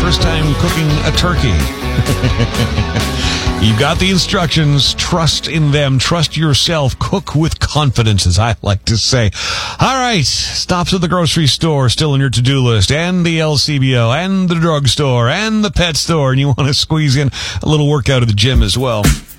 first time cooking a turkey. You've got the instructions. Trust in them. Trust yourself. Cook with confidence, as I like to say. All right. Stops at the grocery store still on your to-do list, and the LCBO, and the drugstore, and the pet store, and you want to squeeze in a little workout at the gym as well.